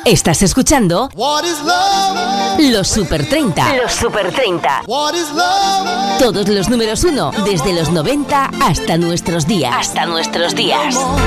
Estás escuchando Los Super 30. Los Super 30. Todos los números 1 desde los 90 hasta nuestros días. Hasta nuestros días.